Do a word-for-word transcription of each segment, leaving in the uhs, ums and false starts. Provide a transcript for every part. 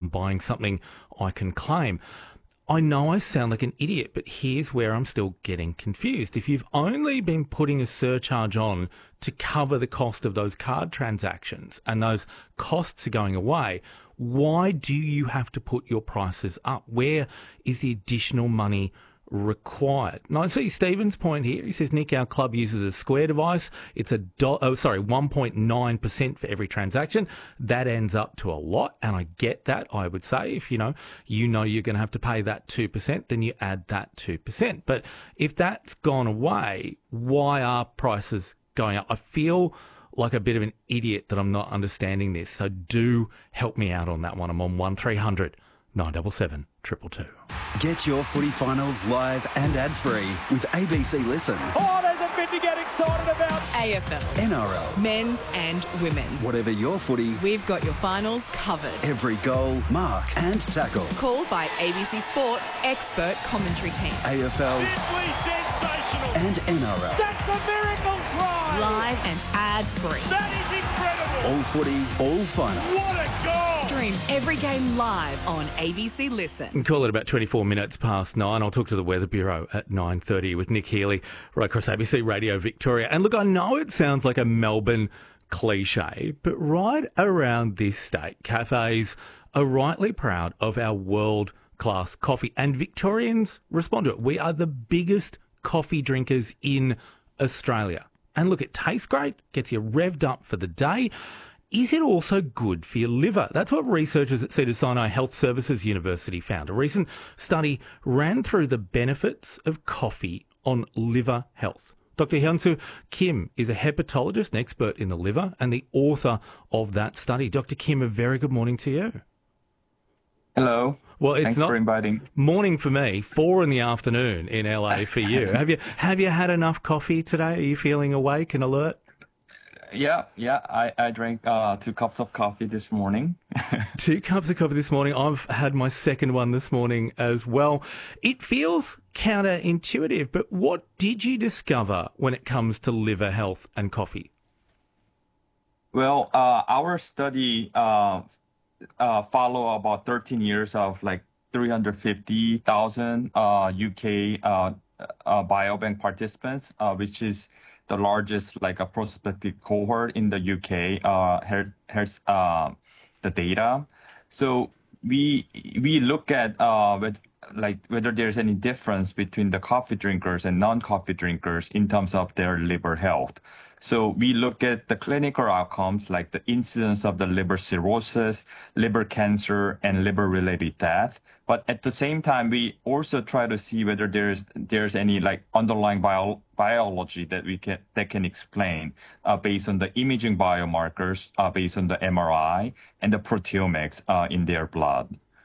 I'm buying something I can claim. I know I sound like an idiot, but here's where I'm still getting confused. If you've only been putting a surcharge on to cover the cost of those card transactions and those costs are going away, why do you have to put your prices up? Where is the additional money required? And I see Stephen's point here. He says, Nick, our club uses a Square device. It's a do- oh, sorry, one point nine percent for every transaction. That ends up to a lot, and I get that. I would say if you know you know you're going to have to pay that two percent, then you add that two percent. But if that's gone away, why are prices going up? I feel like a bit of an idiot that I'm not understanding this. So do help me out on that one. I'm on one three hundred nine seven seven two two two. Get your footy finals live and ad-free with A B C Listen. Oh, there's a bit to get excited about. A F L, N R L, men's and women's. Whatever your footy, We've got your finals covered. every goal, mark and tackle. Called by A B C Sports expert commentary team. A F L Simply sensational. and N R L. That's a miracle try. Live and ad-free. That is incredible. All footy, all finals. What a goal. Stream every game live on A B C Listen. And call it about twenty-four minutes past nine. I'll talk to the Weather Bureau at nine thirty with Nick Healy right across A B C Radio Victoria. And look, I know it sounds like a Melbourne cliche, but right around this state, cafes are rightly proud of our world-class coffee. And Victorians respond to it. We are the biggest coffee drinkers in Australia. And look, it tastes great, gets you revved up for the day. Is it also good for your liver? That's what researchers at Cedars-Sinai Health Services University found. A recent study ran through the benefits of coffee on liver health. Doctor Hyunsu Kim is a hepatologist and expert in the liver and the author of that study. Doctor Kim, a very good morning to you. Hello. Well, it's Thanks not for inviting. morning for me, four in the afternoon in L A for you. have you have you had enough coffee today? Are you feeling awake and alert? Yeah, yeah. I, I drank uh, two cups of coffee this morning. Two cups of coffee this morning. I've had my second one this morning as well. It feels counterintuitive, but what did you discover when it comes to liver health and coffee? Well, uh, our study uh, uh, follow about thirteen years of like three hundred fifty thousand uh, U K uh, uh, biobank participants, uh, which is the largest like a prospective cohort in the U K. Uh, has uh, the data. So we we look at uh, with, like whether there's any difference between the coffee drinkers and non-coffee drinkers in terms of their liver health. So we look at the clinical outcomes like the incidence of the liver cirrhosis, liver cancer, and liver-related death. But at the same time, we also try to see whether there's there's any like underlying bio, biology that we can that can explain uh, based on the imaging biomarkers, uh, based on the M R I and the proteomics uh, in their blood.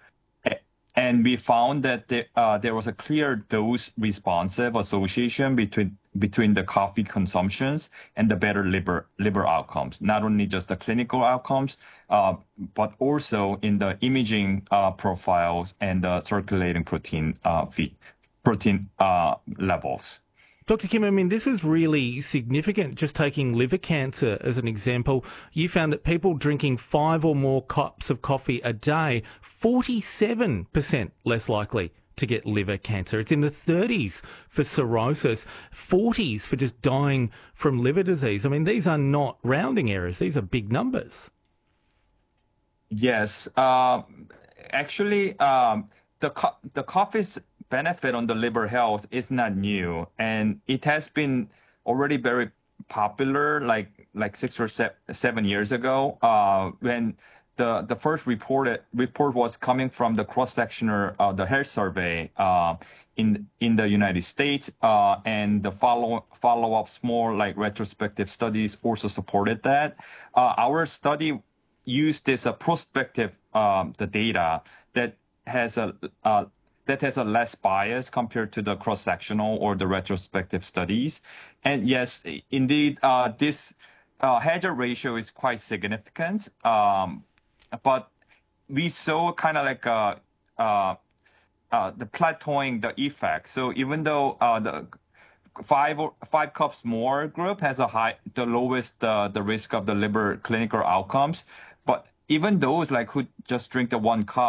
And we found that there, uh, there was a clear dose-responsive association between between the coffee consumptions and the better liver liver outcomes. Not only just the clinical outcomes, uh, but also in the imaging uh, profiles and the circulating protein uh, feed, protein uh, levels. Doctor Kim, I mean, this is really significant. Just taking liver cancer as an example, you found that people drinking five or more cups of coffee a day, forty-seven percent less likely to get liver cancer. It's in the thirties for cirrhosis, forties for just dying from liver disease. I mean, these are not rounding errors. These are big numbers. Yes. Uh, actually, um, the co- the coffee's benefit on the liver health is not new, and it has been already very popular like like six or se- seven years ago uh, when the the first reported report was coming from the cross-sectional uh, the health survey uh, in in the United States, uh, and the follow follow-ups more like retrospective studies also supported that. Uh, our study used this uh, prospective um, the data that has a uh, that has a less bias compared to the cross-sectional or the retrospective studies. And yes, indeed, uh, this uh, hazard ratio is quite significant. Um, but we saw kind of like a, uh, uh, the plateauing the effect. So even though uh, the five or five cups more group has a high, the lowest uh, the risk of the liver clinical outcomes, but even those like who just drink the one cup,